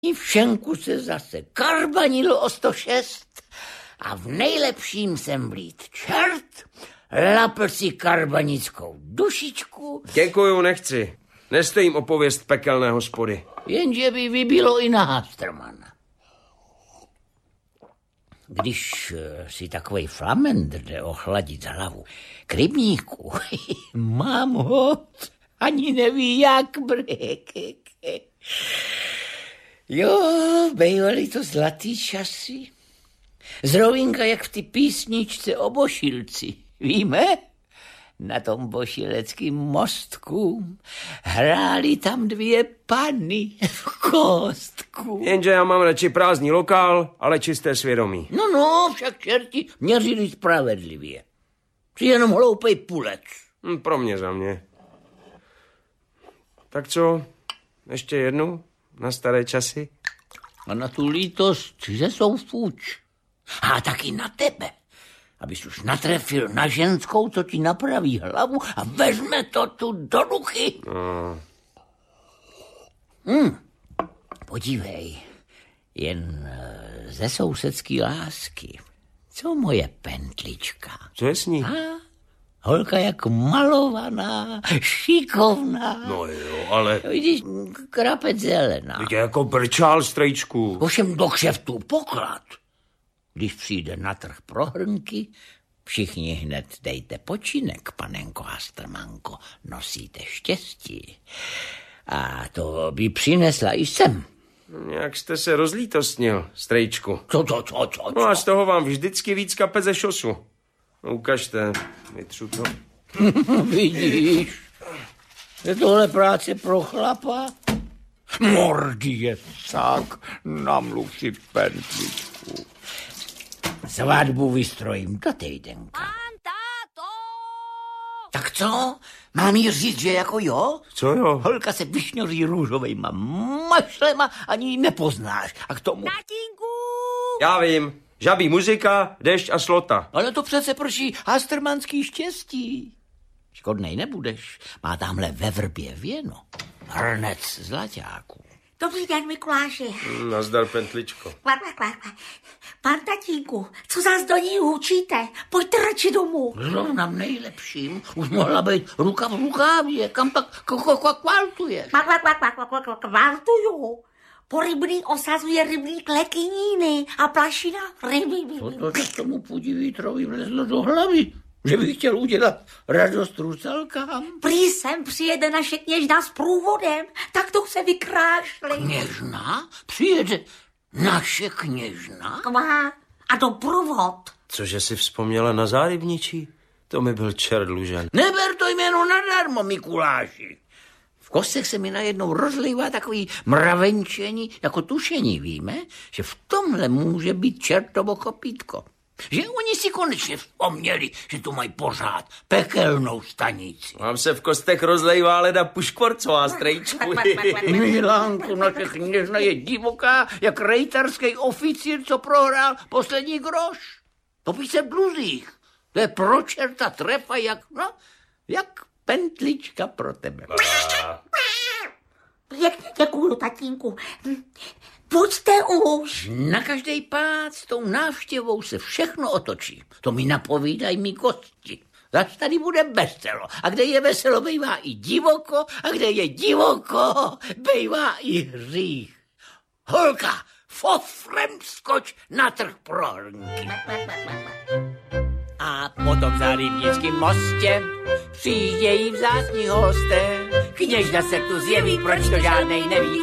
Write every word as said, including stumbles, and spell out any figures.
v šenku se zase karbanilo o sto šest a v nejlepším jsem vlít čert, lapl si karbanickou dušičku. Děkuju, nechci. Nestojím o pověst pekelné hospody. Jenže by vybilo i na Hastermana. Když si takovej flamendr jde ochladit hlavu k rybníku, mám ho, ani neví jak brek. Jo, bejvaly to zlatý časy. Zrovínka jak v ty písničce o Bošilci, víme? Na tom bošileckým mostku hráli tam dvě panny v kostku. Jenže já mám radši prázdný lokál, ale čisté svědomí. No, no, však čerti měřili spravedlivě. Jsi jenom hloupej pulec. Hm, pro mě za mě. Tak co, ještě jednu na staré časy? A na tu lítost, že jsou fuč. A taky na tebe. Abys už natrefil na ženskou, co ti napraví hlavu a vezme to tu do ruchy. No. Hmm. Podívej, jen ze sousedský lásky. Co moje pentlička? Co je s ní? A? Holka jak malovaná, šikovná. No jo, ale... Vidíš, krapec zelená. Teď je jako brčál, strejčku. Ovšem do kšeftu poklad. Když přijde na trh pro hrnky, všichni hned dejte počinek, panenko Hastermanko, nosíte štěstí. A to by přinesla i sem. Jak jste se rozlítostnil, strejčku. Co, co, co, co, co? No a z toho vám vždycky víc kape ze šosu. No, ukažte, vytřu to. Vidíš, je tohle práce pro chlapa? Mordi je sák, namluv si pentličku. Svatbu vystrojím do týdenka. Pán táto! Tak co? Mám jí říct, že jako jo? Co jo? Holka se vyšňoří růžovejma mašlema, ani ji nepoznáš. A k tomu... Tatínku! Já vím. Žabí muzika, dešť a slota. Ale to přece prší hastermanský štěstí. Škodnej nebudeš. Má tamhle ve vrbě věno. Hrnec zlaťáků. Dobrý den, Mikuláši. Nazdar, pentličko. Kvar, kvar, kvar. Pan tatínku, co zás do ní hučíte? Pojďte radši domů. Zrovna v nejlepším. Už mohla být ruka v rukávě. Kam tak kvaltuješ? Kvar, kvar, kvar, kvar, kvar, kvar, kvartuju. Po rybník osazuje rybník Lekyníny a plašina ryby. Co to že tomu půdí vítrovi vlezlo do hlavy? Že bych chtěl udělat radost rusalkám? Prý sem přijede naše kněžna s průvodem, tak to se vykrášli. Kněžna? Přijede naše kněžna? Kvá, a to průvod. Cože si vzpomněla na zárybničí? To mi byl čert dlužen. Neber to jméno nadarmo, Mikuláši. V kostech se mi najednou rozlívá takový mravenčení jako tušení, víme, že v tomhle může být čertovo kopítko. Že oni si konečně vzpomněli, že tu mají pořád pekelnou stanici. Vám se v kostech rozlejvá leda puškvorcová, strejčku. Milánku, naše kněžna je divoká, jak rejtarský oficír, co prohrál poslední groš. Topí se v dluzích. To je pro čerta trefa, jak, no, jak pentlička pro tebe. Pěkně děkuju, tatínku. Pojďte už. Na každej pád s tou návštěvou se všechno otočí. To mi napovídají mý kosti. Zač tady bude veselo. A kde je veselo, bejvá i divoko. A kde je divoko, bejvá i hřích. Holka, fofrem skoč na trh pro hrnky. A potom za rybnickým mostě přijíždějí vzácní hosté. Kněžna se tu zjeví, proč to žádnej neví.